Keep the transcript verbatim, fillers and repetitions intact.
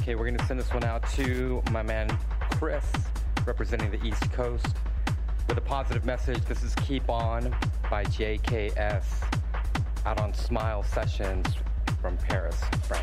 Okay, we're going to send this one out to my man Chris, representing the East Coast, with a positive message. This is Keep On by J K S, out on Smile Sessions from Paris, France.